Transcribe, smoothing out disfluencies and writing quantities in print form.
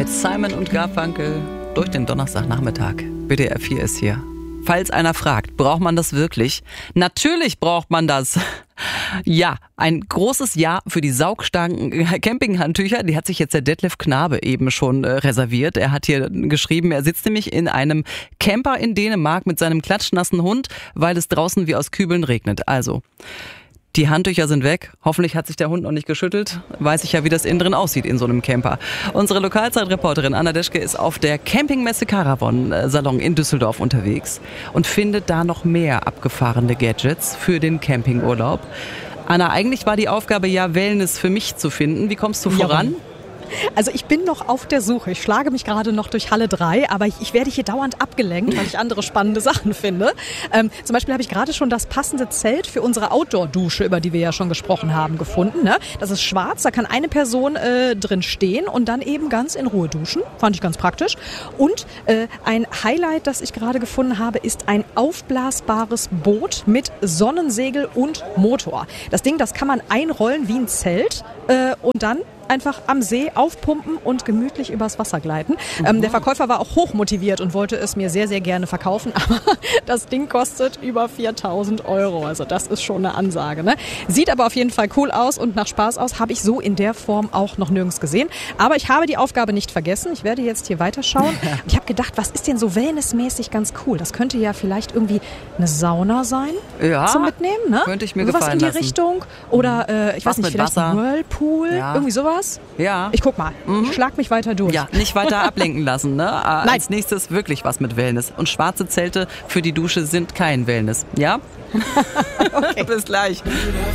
mit Simon und Garfunkel durch den Donnerstagnachmittag. WDR 4 ist hier. Falls einer fragt, braucht man das wirklich? Natürlich braucht man das. Ja, ein großes Ja für die saugstarken Campinghandtücher. Die hat sich jetzt der Detlef Knabe eben schon reserviert. Er hat hier geschrieben, er sitzt nämlich in einem Camper in Dänemark mit seinem klatschnassen Hund, weil es draußen wie aus Kübeln regnet. Also, die Handtücher sind weg. Hoffentlich hat sich der Hund noch nicht geschüttelt. Weiß ich ja, wie das innen drin aussieht in so einem Camper. Unsere Lokalzeitreporterin Anna Deschke ist auf der Campingmesse Caravan Salon in Düsseldorf unterwegs und findet da noch mehr abgefahrene Gadgets für den Campingurlaub. Anna, eigentlich war die Aufgabe ja, Wellness für mich zu finden. Wie kommst du voran? Also ich bin noch auf der Suche. Ich schlage mich gerade noch durch Halle 3, aber ich werde hier dauernd abgelenkt, weil ich andere spannende Sachen finde. Zum Beispiel habe ich gerade schon das passende Zelt für unsere Outdoor-Dusche, über die wir ja schon gesprochen haben, gefunden. Ne? Das ist schwarz, da kann eine Person drin stehen und dann eben ganz in Ruhe duschen. Fand ich ganz praktisch. Und ein Highlight, das ich gerade gefunden habe, ist ein aufblasbares Boot mit Sonnensegel und Motor. Das Ding, das kann man einrollen wie ein Zelt und dann einfach am See aufpumpen und gemütlich übers Wasser gleiten. Der Verkäufer war auch hochmotiviert und wollte es mir sehr, sehr gerne verkaufen, aber das Ding kostet über 4.000 €. Also das ist schon eine Ansage. Ne? Sieht aber auf jeden Fall cool aus und nach Spaß aus. Habe ich so in der Form auch noch nirgends gesehen. Aber ich habe die Aufgabe nicht vergessen. Ich werde jetzt hier weiterschauen. Ich habe gedacht, was ist denn so wellnessmäßig ganz cool? Das könnte ja vielleicht irgendwie eine Sauna sein zum Mitnehmen. Ne? Könnte ich mir sowas gefallen in die lassen. Richtung. Oder ich weiß nicht, vielleicht ein Whirlpool. Ja. Irgendwie sowas. Ja. Ich guck mal. Ich schlag mich weiter durch. Ja, nicht weiter ablenken lassen. Ne? Als nächstes wirklich was mit Wellness. Und schwarze Zelte für die Dusche sind kein Wellness. Ja? Okay. Bis gleich.